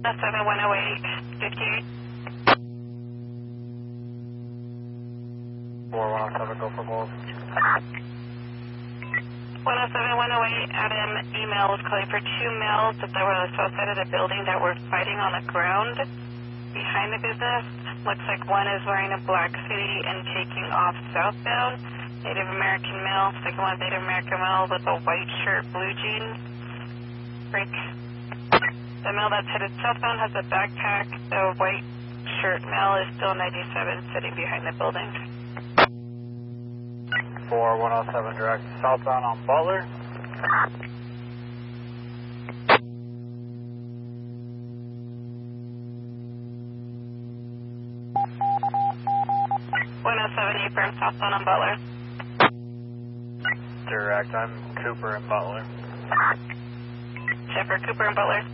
7108, 4107, go for both. 107-108, Adam email was calling for 2 males that were on the south side of the building that were fighting on the ground behind the business. Looks like one is wearing a black city and taking off southbound. Native American male, second one Native American male with a white shirt, blue jeans. Break. The male that's headed southbound has a backpack. The white shirt male is still 97 sitting behind the building. 4107, direct southbound on Butler. 107, April, southbound on Butler. Direct, I'm Cooper and Butler. Shepard, Cooper and Butler.